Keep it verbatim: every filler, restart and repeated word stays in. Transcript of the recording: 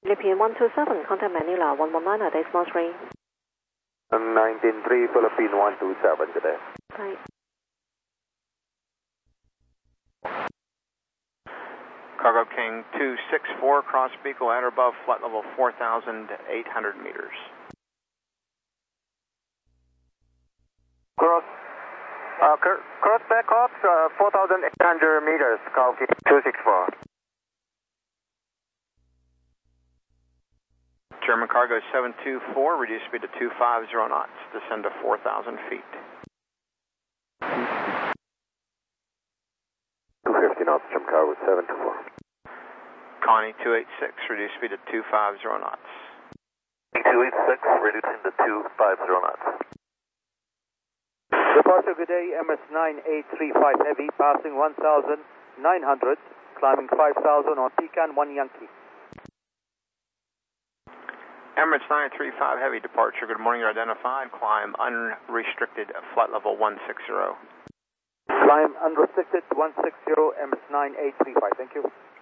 Philippine one two seven, contact Manila one one nine at decimal three. nineteen three, Philippine one two seven, good day. Right. Cargo King two six four, cross Beagle at or above flight level four thousand eight hundred meters. Cross, uh, cross back off, uh, four thousand eight hundred meters, Cargo King two six four. German Cargo seven two four, reduce speed to two five zero knots, descend to four thousand feet. two fifty knots, German Cargo seven two four. Connie two eight six, reduce speed to two five zero knots. two eight six, reducing to two five zero knots. Departure, good day, M S nine eight three five Heavy, passing one thousand nine hundred, climbing five thousand on Pecan one Yankee. Emirates nine three five Heavy, departure, good morning, you're identified, climb unrestricted, flight level one six zero. Climb unrestricted one six zero, M S nine eight three five, thank you.